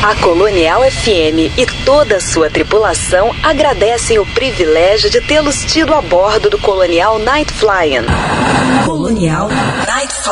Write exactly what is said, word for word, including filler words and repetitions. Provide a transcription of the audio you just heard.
A Colonial F M e toda a sua tripulação agradecem o privilégio de tê-los tido a bordo do Colonial Night Flying. Colonial Night Flying.